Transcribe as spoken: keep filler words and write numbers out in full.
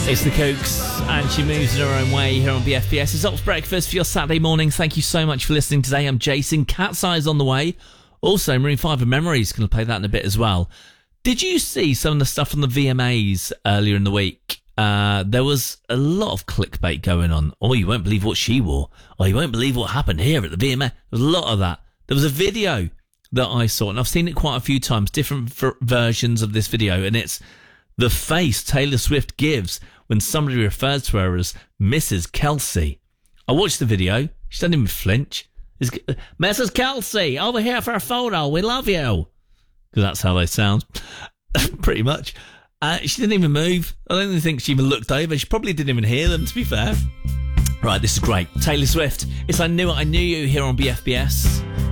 It's the Kooks, and she moves in her own way here on B F B S. It's Ops Breakfast for your Saturday morning. Thank you so much for listening today. I'm Jason. Cat's Eyes on the way. Also, Maroon five and Memories. Going to play that in a bit as well. Did you see some of the stuff on the V M As earlier in the week? Uh, there was a lot of clickbait going on. Oh, you won't believe what she wore. Oh, you won't believe what happened here at the V M A. There was a lot of that. There was a video that I saw, and I've seen it quite a few times, different v- versions of this video, and it's the face Taylor Swift gives when somebody refers to her as Missus Kelsey. I watched the video. She doesn't even flinch. It's, Missus Kelsey, over here for a photo. We love you. Because that's how they sound. Pretty much. Uh, she didn't even move. I don't even think she even looked over. She probably didn't even hear them, to be fair. Right, this is great. Taylor Swift. It's I Knew It, I Knew You here on B F B S.